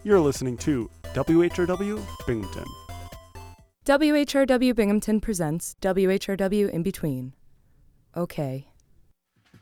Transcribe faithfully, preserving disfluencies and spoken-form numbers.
You're listening to W H R W Binghamton. W H R W Binghamton presents W H R W In Between. Okay.